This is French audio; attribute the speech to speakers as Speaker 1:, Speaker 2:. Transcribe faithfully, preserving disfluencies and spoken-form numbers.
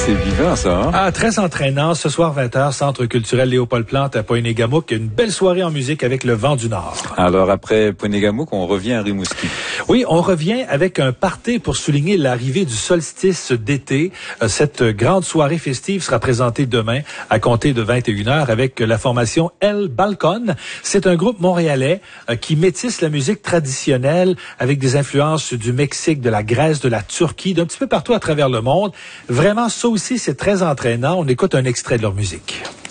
Speaker 1: c'est vivant, ça. Hein?
Speaker 2: Ah, très entraînant. Ce soir, vingt heures, Centre culturel Léopold Plante à Pointe-Égamouk. Une belle soirée en musique avec le vent du Nord.
Speaker 1: Alors, après Pointe-Égamouk, on revient à Rimouski.
Speaker 2: Oui, on revient avec un party pour souligner l'arrivée du solstice d'été. Cette grande soirée festive sera présentée demain à compter de vingt et une heures avec la formation El Balcon. C'est un groupe montréalais qui métisse la musique traditionnelle avec des influences du Mexique, de la Grèce, de la Turquie, d'un petit peu partout à travers le monde. Vraiment, ça aussi, c'est très entraînant. On écoute un extrait de leur musique.